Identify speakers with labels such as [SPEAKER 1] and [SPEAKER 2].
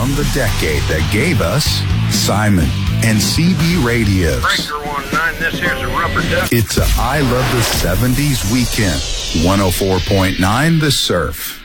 [SPEAKER 1] on the decade that gave us Simon and CB Radio.
[SPEAKER 2] Breaker 19, this here's a rubber duck.
[SPEAKER 1] It's a I Love the 70s weekend. 104.9 The Surf.